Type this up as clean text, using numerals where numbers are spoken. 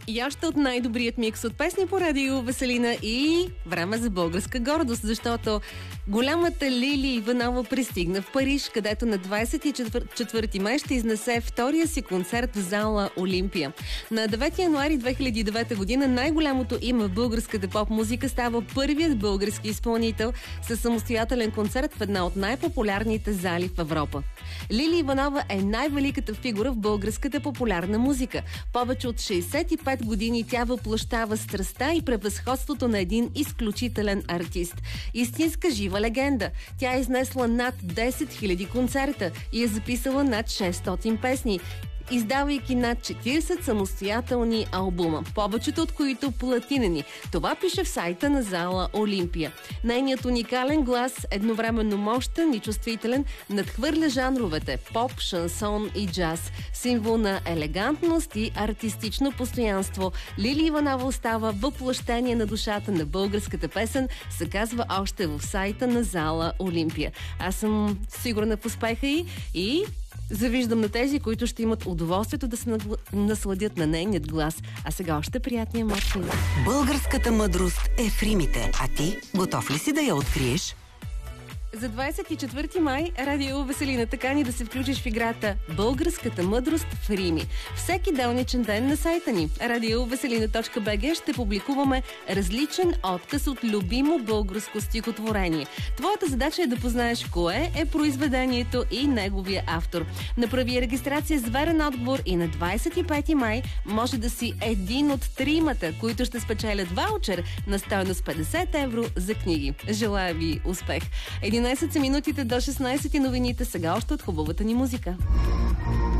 И още от най-добрият микс от песни по радио Веселина и време за българска гордост, защото голямата Лили Иванова пристигна в Париж, където на 24 май ще изнесе втория си концерт в зала Олимпия. На 9 януари 2009 година най-голямото име в българската поп-музика става първият български изпълнител със самостоятелен концерт в една от най-популярните зали в Европа. Лили Иванова е най-великата фигура в българската популярна музика. Повече от 65 години тя въплъщава страстта и превъзходството на един изключителен артист. Истинска жива легенда. Тя е изнесла над 10 000 концерта и е записала над 600 песни, издавайки над 40 самостоятелни албума, повечето от които платинени. Това пише в сайта на зала Олимпия. Нейният уникален глас, едновременно мощен и чувствителен, надхвърля жанровете поп, шансон и джаз. Символ на елегантност и артистично постоянство, Лили Иванова остава въплъщение на душата на българската песен, се казва още в сайта на зала Олимпия. Аз съм сигурна в успеха и завиждам на тези, които ще имат удоволствието да се насладят на нейният глас. А сега още приятния морфин. Българската мъдрост е в римите. А ти, готов ли си да я откриеш? За 24 май радио Веселина такани да се включиш в играта Българската мъдрост в Рими. Всеки делничен ден на сайта ни radioveselina.bg ще публикуваме различен отказ от любимо българско стихотворение. Твоята задача е да познаеш кое е произведението и неговия автор. Направи регистрация с верен отговор и на 25 май може да си един от тримата, които ще спечелят ваучер на стойност 50 евро за книги. Желая ви успех! 11 са минутите до 16 новините, сега още от хубавата ни музика.